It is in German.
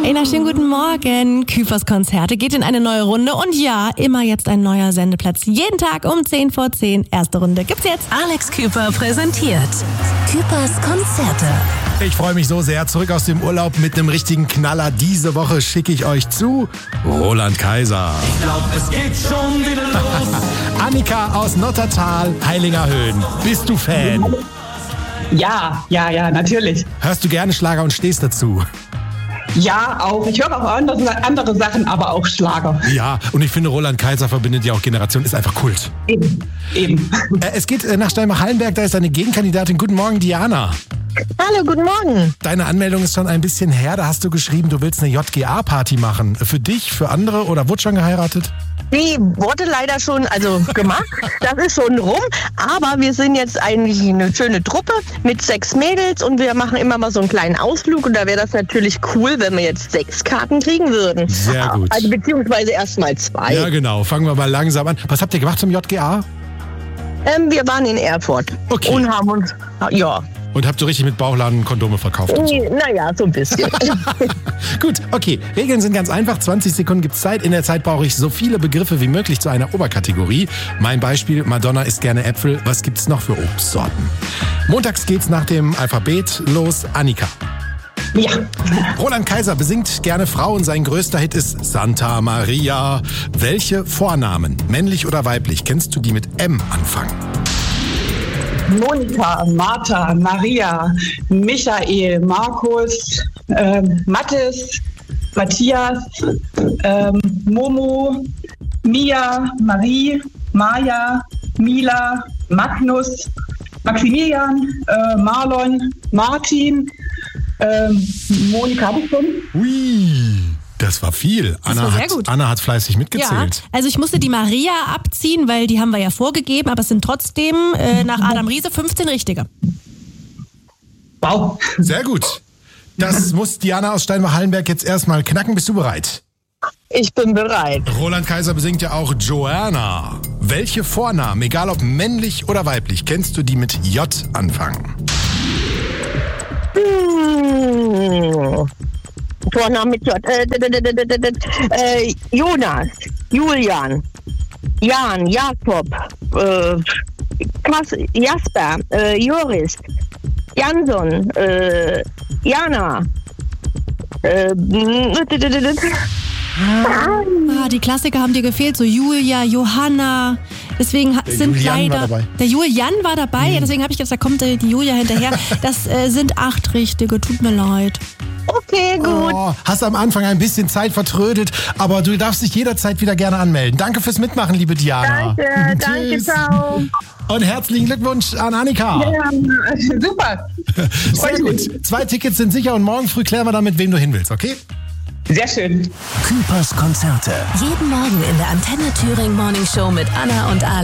Einen schönen guten Morgen. Küpers Konzerte geht in eine neue Runde und ja, immer jetzt ein neuer Sendeplatz. Jeden Tag um 10 vor 10. Erste Runde gibt's jetzt. Alex Küper präsentiert Küpers Konzerte. Ich freue mich so sehr. Zurück aus dem Urlaub mit einem richtigen Knaller. Diese Woche schicke ich euch zu Roland Kaiser. Ich glaub, es geht schon wieder los. Annika aus Nottertal, Heilinger Höhen. Bist du Fan? Ja, natürlich. Hörst du gerne Schlager und stehst dazu? Ja, auch. Ich höre auch andere Sachen, aber auch Schlager. Ja, und ich finde, Roland Kaiser verbindet ja auch Generationen, ist einfach Kult. Eben. Es geht nach Steinbach-Hallenberg, da ist eine Gegenkandidatin. Guten Morgen, Diana. Hallo, guten Morgen. Deine Anmeldung ist schon ein bisschen her, da hast du geschrieben, du willst eine JGA-Party machen. Für dich, für andere oder wurde schon geheiratet? Die wurde leider schon gemacht, das ist schon rum, aber wir sind jetzt eigentlich eine schöne Truppe mit 6 Mädels und wir machen immer mal so einen kleinen Ausflug und da wäre das natürlich cool, wenn wir jetzt 6 Karten kriegen würden. Sehr gut. Also beziehungsweise erst mal 2. Ja, genau. Fangen wir mal langsam an. Was habt ihr gemacht zum JGA? Wir waren in Erfurt. Okay. Und haben uns, ja. Und habt so richtig mit Bauchladen Kondome verkauft? Und so. Naja, so ein bisschen. Gut, okay. Regeln sind ganz einfach. 20 Sekunden gibt's Zeit. In der Zeit brauche ich so viele Begriffe wie möglich zu einer Oberkategorie. Mein Beispiel, Madonna isst gerne Äpfel. Was gibt's noch für Obstsorten? Montags geht's nach dem Alphabet los. Annika. Ja. Roland Kaiser besingt gerne Frauen. Sein größter Hit ist Santa Maria. Welche Vornamen, männlich oder weiblich, kennst du, die mit M anfangen? Monika, Martha, Maria, Michael, Markus, Mathis, Matthias, Momo, Mia, Marie, Maja, Mila, Magnus, Maximilian, Marlon, Martin, Monika habe ich schon. Ui, das war viel. Das war sehr gut. Anna hat fleißig mitgezählt. Ja, also ich musste die Maria abziehen, weil die haben wir ja vorgegeben, aber es sind trotzdem nach Adam Riese 15 richtige. Wow. Sehr gut. Das muss Diana aus Steinbach-Hallenberg jetzt erstmal knacken. Bist du bereit? Ich bin bereit. Roland Kaiser besingt ja auch Joanna. Welche Vornamen, egal ob männlich oder weiblich, kennst du, die mit J anfangen? Vorname mit J. Jonas, Julian, Jan, Jakob, Jasper, Joris, Jansson, Jana. Die Klassiker haben dir gefehlt, so Julia, Johanna. Deswegen sind Julian leider. war dabei. Der Julian war dabei, ja, deswegen habe ich jetzt, da kommt die Julia hinterher. Das sind 8 richtige, tut mir leid. Okay, gut. Oh, hast am Anfang ein bisschen Zeit vertrödelt, aber du darfst dich jederzeit wieder gerne anmelden. Danke fürs Mitmachen, liebe Diana. Danke, Tschüss. ciao. Und herzlichen Glückwunsch an Annika. Ja, super. Sehr gut. 2 Tickets sind sicher und morgen früh klären wir dann, mit wem du hin willst, okay? Sehr schön. Küpers Konzerte. Jeden Morgen in der Antenne Thüringen Morning Show mit Anna und Alex.